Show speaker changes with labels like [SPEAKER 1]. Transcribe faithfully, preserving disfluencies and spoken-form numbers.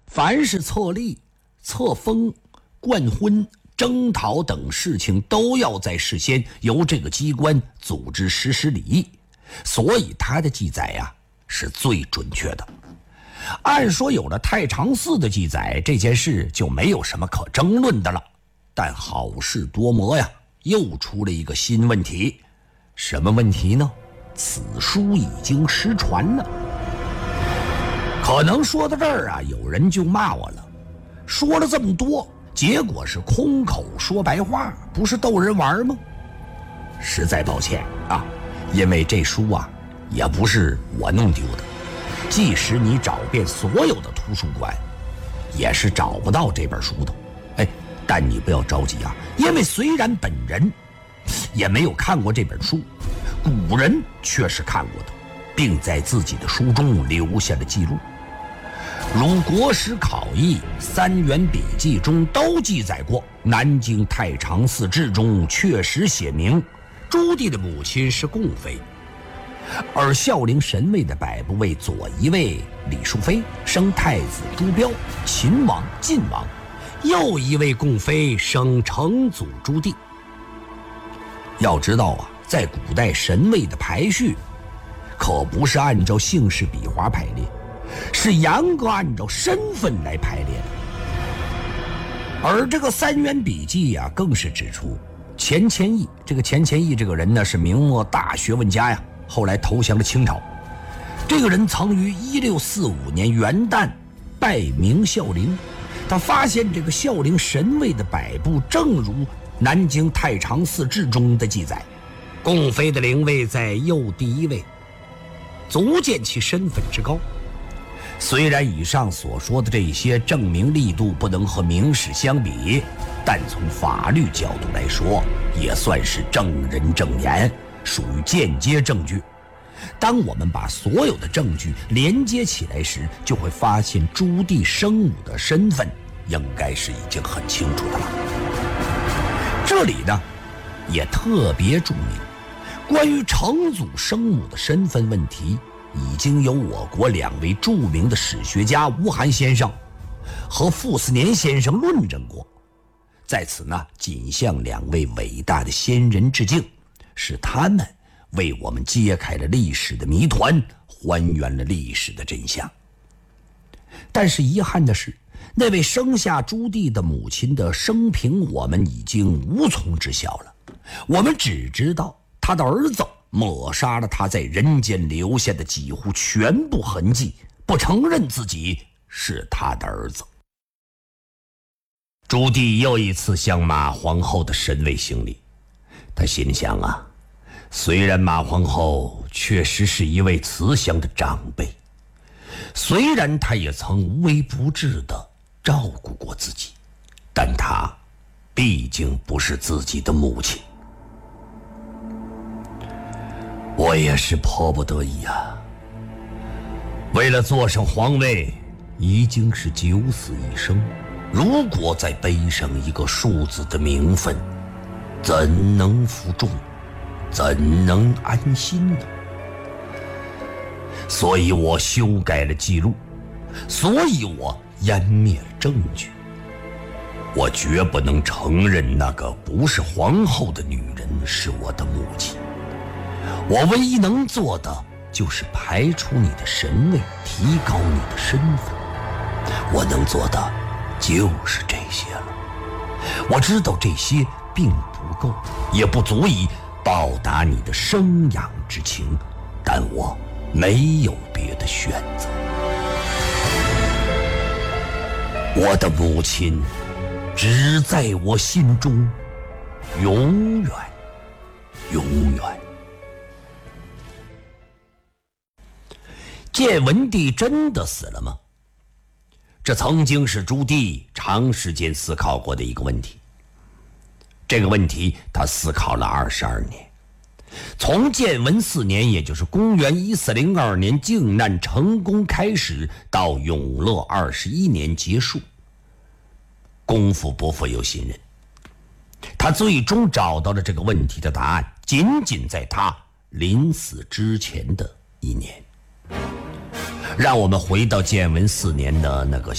[SPEAKER 1] 凡是册立、册封、冠婚、征讨等事情，都要在事先由这个机关组织实施礼仪，所以他的记载呀、啊、是最准确的。按说有了太常寺的记载，这件事就没有什么可争论的了。但好事多磨呀，又出了一个新问题。什么问题呢？此书已经失传了。可能说到这儿啊，有人就骂我了，说了这么多，结果是空口说白话，不是逗人玩吗？实在抱歉啊，因为这书啊也不是我弄丢的，即使你找遍所有的图书馆，也是找不到这本书的。哎，但你不要着急啊，因为虽然本人也没有看过这本书，古人却是看过的，并在自己的书中留下了记录。如《国史考异》《三元笔记》中都记载过，南京太常寺志中确实写明朱棣的母亲是共妃，而孝陵神位的摆部为左一位李淑妃生太子朱标，秦王晋王，右一位共妃生成祖朱棣。要知道啊，在古代神位的排序可不是按照姓氏笔划排列，是严格按照身份来排列的。而这个《三元笔记》呀，更是指出钱谦益，这个钱谦益这个人呢，是明末大学问家呀，后来投降了清朝。这个人曾于一六四五年元旦拜明孝陵，他发现这个孝陵神位的摆布正如南京太常寺志中的记载，共妃的灵位在右第一位，足见其身份之高。虽然以上所说的这些证明力度不能和明史相比，但从法律角度来说，也算是证人证言，属于间接证据。当我们把所有的证据连接起来时，就会发现朱棣生母的身份应该是已经很清楚的了。这里呢，也特别注明，关于成祖生母的身份问题，已经由我国两位著名的史学家吴晗先生和傅斯年先生论证过。在此呢，仅向两位伟大的先人致敬，是他们为我们揭开了历史的谜团，还原了历史的真相。但是遗憾的是，那位生下朱棣的母亲的生平我们已经无从知晓了，我们只知道他的儿子抹杀了他在人间留下的几乎全部痕迹，不承认自己是他的儿子。朱棣又一次向马皇后的神位行礼，他心想啊，虽然马皇后确实是一位慈祥的长辈，虽然她也曾无微不至地照顾过自己，但她毕竟不是自己的母亲。我也是迫不得已啊，为了坐上皇位，已经是九死一生，如果再背上一个庶子的名分，怎能服众，怎能安心呢？所以我修改了记录，所以我湮灭了证据。我绝不能承认那个不是皇后的女人是我的母亲。我唯一能做的就是排除你的神位，提高你的身份。我能做的就是这些了。我知道这些并不够，也不足以报答你的生养之情，但我没有别的选择。我的母亲只在我心中，永远，永远。建文帝真的死了吗？这曾经是朱棣长时间思考过的一个问题。这个问题他思考了二十二年，从建文四年，也就是公元一四零二年靖难成功开始，到永乐二十一年结束，功夫不负有心人。他最终找到了这个问题的答案，仅仅在他临死之前的一年。让我们回到建文四年的那个